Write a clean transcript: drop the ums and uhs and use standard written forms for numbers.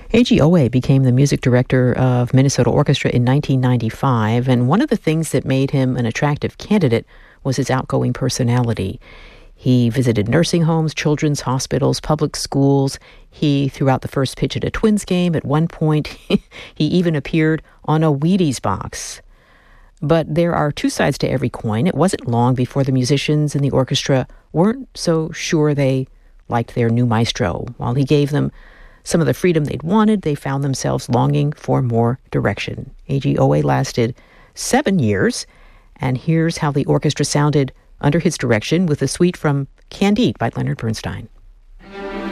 A.G. Owe became the music director of Minnesota Orchestra in 1995, and one of the things that made him an attractive candidate was his outgoing personality. He visited nursing homes, children's hospitals, public schools. He threw out the first pitch at a Twins game. At one point, he even appeared on a Wheaties box. But there are two sides to every coin. It wasn't long before the musicians in the orchestra weren't so sure they liked their new maestro. While he gave them some of the freedom they'd wanted, they found themselves longing for more direction. A.G. Owe lasted 7 years, and here's how the orchestra sounded under his direction with a suite from Candide by Leonard Bernstein.